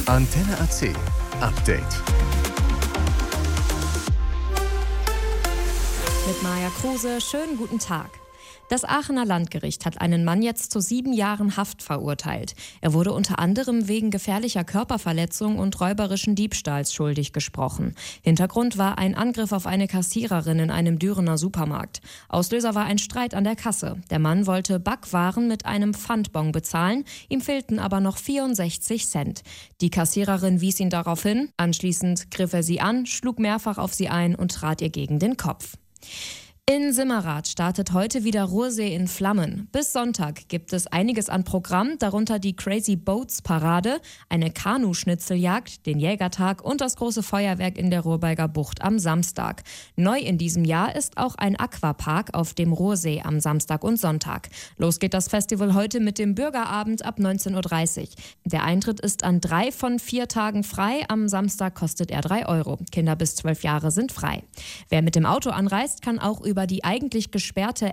Antenne AC Update. Mit Maja Kruse, schönen guten Tag. Das Aachener Landgericht hat einen Mann jetzt zu 7 Jahren Haft verurteilt. Er wurde unter anderem wegen gefährlicher Körperverletzung und räuberischen Diebstahls schuldig gesprochen. Hintergrund war ein Angriff auf eine Kassiererin in einem Dürener Supermarkt. Auslöser war ein Streit an der Kasse. Der Mann wollte Backwaren mit einem Pfandbon bezahlen, ihm fehlten aber noch 64 Cent. Die Kassiererin wies ihn darauf hin. Anschließend griff er sie an, schlug mehrfach auf sie ein und trat ihr gegen den Kopf. In Simmerath startet heute wieder Ruhrsee in Flammen. Bis Sonntag gibt es einiges an Programm, darunter die Crazy Boats Parade, eine Kanu-Schnitzeljagd, den Jägertag und das große Feuerwerk in der Ruhrberger Bucht am Samstag. Neu in diesem Jahr ist auch ein Aquapark auf dem Ruhrsee am Samstag und Sonntag. Los geht das Festival heute mit dem Bürgerabend ab 19.30 Uhr. Der Eintritt ist an 3 von 4 Tagen frei. Am Samstag kostet er 3 Euro. Kinder bis 12 Jahre sind frei. Wer mit dem Auto anreist, kann auch über die eigentlich gesperrte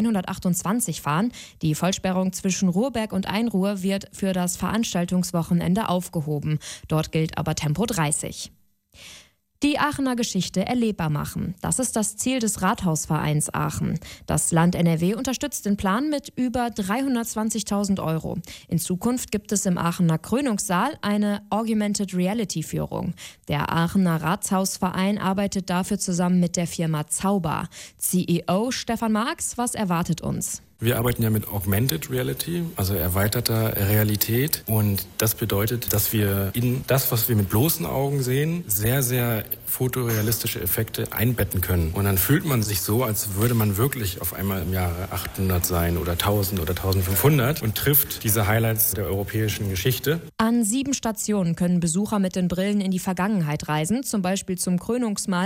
L128 fahren. Die Vollsperrung zwischen Ruhrberg und Einruhr wird für das Veranstaltungswochenende aufgehoben. Dort gilt aber Tempo 30. Die Aachener Geschichte erlebbar machen. Das ist das Ziel des Rathausvereins Aachen. Das Land NRW unterstützt den Plan mit über 320.000 Euro. In Zukunft gibt es im Aachener Krönungssaal eine Augmented Reality Führung. Der Aachener Rathausverein arbeitet dafür zusammen mit der Firma Zauber. CEO Stefan Marx, was erwartet uns? Wir arbeiten ja mit Augmented Reality, also erweiterter Realität. Und das bedeutet, dass wir in das, was wir mit bloßen Augen sehen, sehr, sehr fotorealistische Effekte einbetten können. Und dann fühlt man sich so, als würde man wirklich auf einmal im Jahre 800 sein oder 1000 oder 1500 und trifft diese Highlights der europäischen Geschichte. An 7 Stationen können Besucher mit den Brillen in die Vergangenheit reisen, zum Beispiel zum Krönungsmahl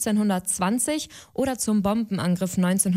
1520 oder zum Bombenangriff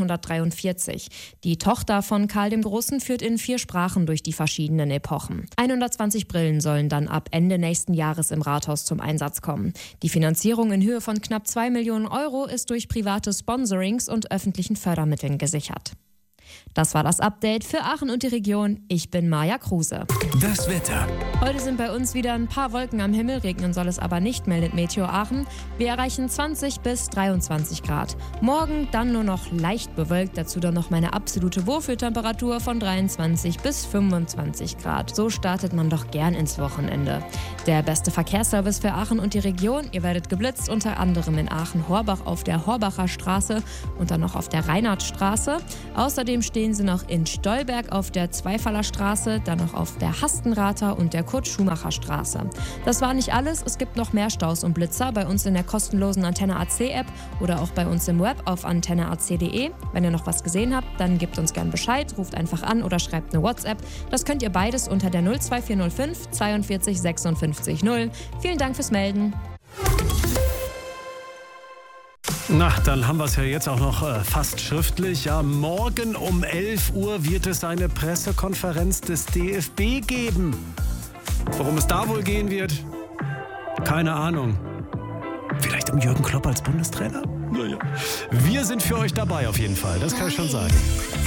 1943. Die Tochter von Karl dem Großen führt in 4 Sprachen durch die verschiedenen Epochen. 120 Brillen sollen dann ab Ende nächsten Jahres im Rathaus zum Einsatz kommen. Die Finanzierung in Höhe von knapp 2 Millionen Euro ist durch private Sponsorings und öffentlichen Fördermitteln gesichert. Das war das Update für Aachen und die Region. Ich bin Maja Kruse. Das Wetter. Heute sind bei uns wieder ein paar Wolken am Himmel, regnen soll es aber nicht, meldet Meteo Aachen. Wir erreichen 20 bis 23 Grad. Morgen dann nur noch leicht bewölkt, dazu dann noch meine absolute Wohlfühltemperatur von 23 bis 25 Grad. So startet man doch gern ins Wochenende. Der beste Verkehrsservice für Aachen und die Region. Ihr werdet geblitzt, unter anderem in Aachen-Horbach auf der Horbacher Straße und dann noch auf der Reinhardtstraße. Außerdem stehen sie noch in Stolberg auf der Zweifaller Straße, dann noch auf der Hastenrather und der Kurt-Schumacher-Straße. Das war nicht alles, es gibt noch mehr Staus und Blitzer bei uns in der kostenlosen Antenne AC-App oder auch bei uns im Web auf antenneac.de. Wenn ihr noch was gesehen habt, dann gebt uns gern Bescheid, ruft einfach an oder schreibt eine WhatsApp. Das könnt ihr beides unter der 02405 42 56 0. Vielen Dank fürs Melden. Na, dann haben wir es ja jetzt auch noch fast schriftlich. Ja, morgen um 11 Uhr wird es eine Pressekonferenz des DFB geben. Worum es da wohl gehen wird? Keine Ahnung. Vielleicht um Jürgen Klopp als Bundestrainer? Naja. Wir sind für euch dabei auf jeden Fall, das kann ich schon sagen.